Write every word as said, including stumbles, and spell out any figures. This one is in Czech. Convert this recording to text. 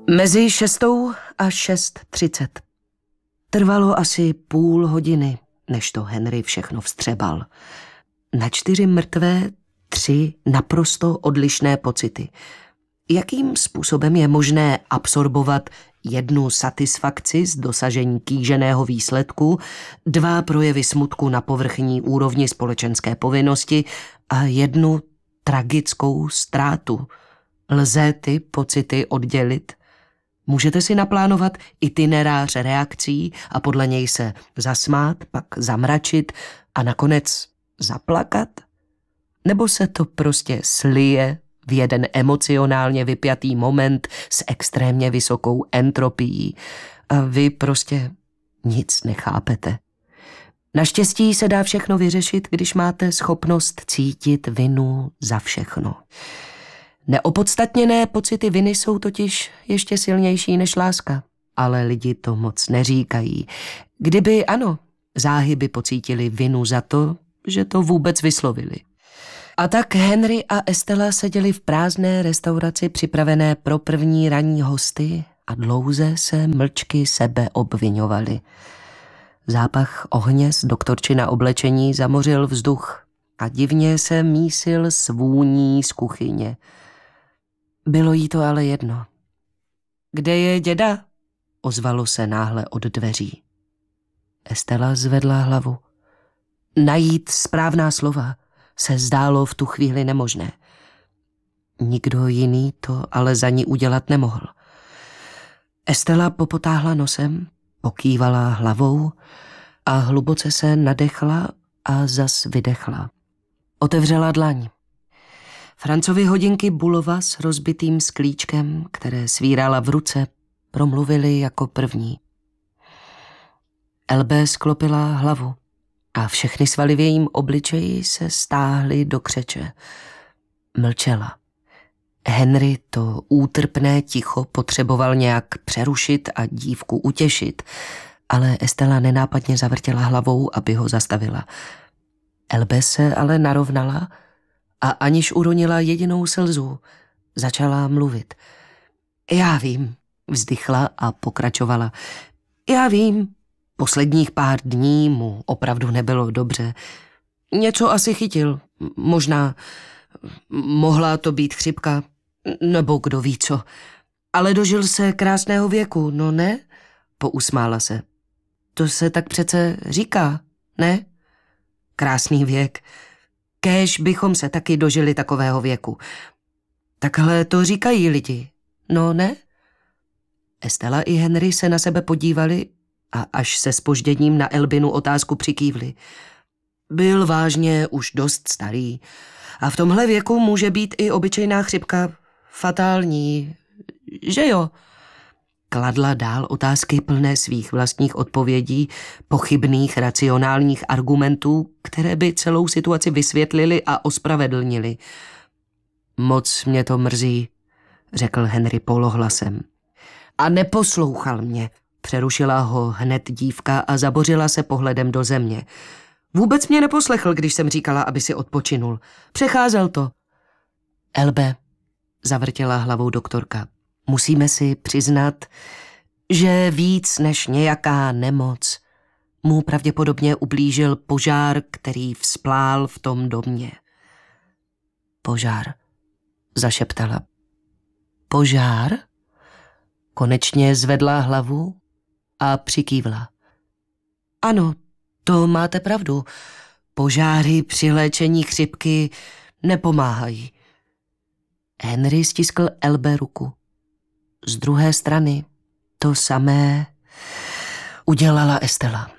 Mezi šestou a šest třicet. Trvalo asi půl hodiny, než to Henry všechno vstřebal. Na čtyři mrtvé tři naprosto odlišné pocity. Jakým způsobem je možné absorbovat jednu satisfakci z dosažení kýženého výsledku, dva projevy smutku na povrchní úrovni společenské povinnosti a jednu tragickou ztrátu? Lze ty pocity oddělit? Můžete si naplánovat itinerář reakcí a podle něj se zasmát, pak zamračit a nakonec zaplakat? Nebo se to prostě slije v jeden emocionálně vypjatý moment s extrémně vysokou entropií a vy prostě nic nechápete? Naštěstí se dá všechno vyřešit, když máte schopnost cítit vinu za všechno. Neopodstatněné pocity viny jsou totiž ještě silnější než láska, ale lidi to moc neříkají. Kdyby ano, záhy by pocítili vinu za to, že to vůbec vyslovili. A tak Henry a Estella seděli v prázdné restauraci připravené pro první ranní hosty a dlouze se mlčky sebe obviňovali. Zápach ohně z doktorčina oblečení zamořil vzduch a divně se mísil s vůní z kuchyně. Bylo jí to ale jedno. Kde je děda? Ozvalo se náhle od dveří. Estella zvedla hlavu. Najít správná slova se zdálo v tu chvíli nemožné. Nikdo jiný to ale za ní udělat nemohl. Estella popotáhla nosem, pokývala hlavou a hluboce se nadechla a zas vydechla. Otevřela dlaň. Francovi hodinky Bulova s rozbitým sklíčkem, které svírala v ruce, promluvili jako první. Elbe sklopila hlavu a všechny svaly v jejím obličeji se stáhly do křeče. Mlčela. Henry to útrpné ticho potřeboval nějak přerušit a dívku utěšit, ale Estella nenápadně zavrtěla hlavou, aby ho zastavila. Elbe se ale narovnala a aniž uronila jedinou slzu, začala mluvit. Já vím, vzdychla a pokračovala. Já vím, posledních pár dní mu opravdu nebylo dobře. Něco asi chytil, možná mohla to být chřipka, nebo kdo ví co. Ale dožil se krásného věku, no ne? Pousmála se. To se tak přece říká, ne? Krásný věk. Kéž bychom se taky dožili takového věku. Takhle to říkají lidi, no ne? Estella i Henry se na sebe podívali a až se zpožděním na Elbinu otázku přikývli. Byl vážně už dost starý a v tomhle věku může být i obyčejná chřipka fatální, že jo? Kladla dál otázky plné svých vlastních odpovědí, pochybných racionálních argumentů, které by celou situaci vysvětlili a ospravedlnili. Moc mě to mrzí, řekl Henry polohlasem. A neposlouchal mě, přerušila ho hned dívka a zabořila se pohledem do země. Vůbec mě neposlechl, když jsem říkala, aby si odpočinul. Přecházel to. Elbe, zavrtěla hlavou doktorka, musíme si přiznat, že víc než nějaká nemoc mu pravděpodobně ublížil požár, který vzplál v tom domě. Požár, zašeptala. Požár? Konečně zvedla hlavu a přikývla. Ano, to máte pravdu. Požáry při léčení chřipky nepomáhají. Henry stiskl Elbe ruku. Z druhé strany to samé udělala Estella.